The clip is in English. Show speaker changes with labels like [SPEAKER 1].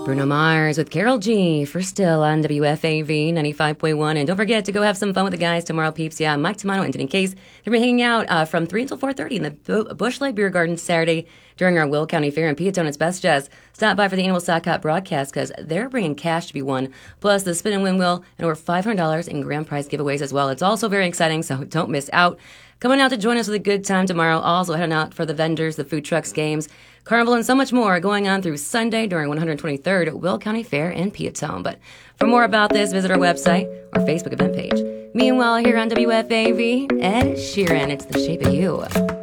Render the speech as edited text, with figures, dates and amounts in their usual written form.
[SPEAKER 1] Bruno Mars with Carol G for Still on WFAV 95.1. And don't forget to go have some fun with the guys tomorrow, peeps. Yeah, Mike Tamano and Denny Case. They're going to be hanging out from 3 until 4:30 in the Busch Light Beer Garden Saturday during our Will County Fair in Peatone. It's Best Jazz. Stop by for the annual Sock Hop broadcast because they're bringing cash to be won, plus the spin and win wheel and over $500 in grand prize giveaways as well. It's also very exciting, so don't miss out. Coming out to join us with a good time tomorrow. Also heading out for the vendors, the food trucks, games, carnival, and so much more going on through Sunday during 123rd Will County Fair in Peatone. But for more about this, visit our website or Facebook event page. Meanwhile, here on WFAV, Ed Sheeran, it's The Shape of You.